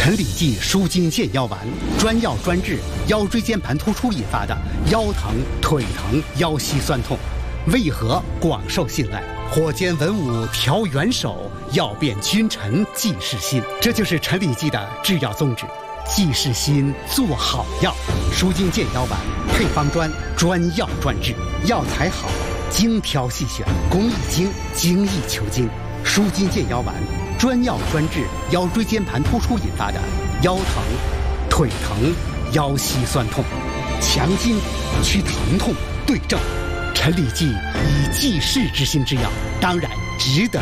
陈李济舒筋健腰丸，专药专治腰椎间盘突出引发的腰疼、腿疼、腰膝酸痛，为何广受信赖？火尖文武调元首，要变君臣济世心。这就是陈李济的制药宗旨。济世心，做好药。舒筋健腰丸，配方专，专药专治，药材好，精挑细选，工艺精，精益求精。舒筋健腰丸，专药专治腰椎间盘突出引发的腰疼、腿疼、腰膝酸痛，强筋去疼痛，对症。陈李济以济世之心之药，当然值得